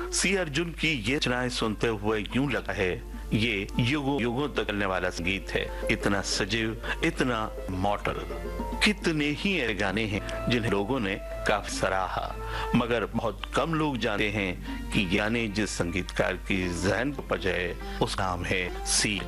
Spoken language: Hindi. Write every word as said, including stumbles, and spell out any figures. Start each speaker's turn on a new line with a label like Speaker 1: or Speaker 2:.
Speaker 1: सी अर्जुन की ये रचनाएं सुनते हुए यूं लगा है ये युगों युगों तक चलने वाला संगीत है। इतना सजीव, इतना मॉडल। कितने ही ऐसे गाने हैं जिन्हें लोगों ने काफी सराहा, मगर बहुत कम लोग जानते हैं कि गाने जिस संगीतकार की जहन को बजाए उसका नाम है सी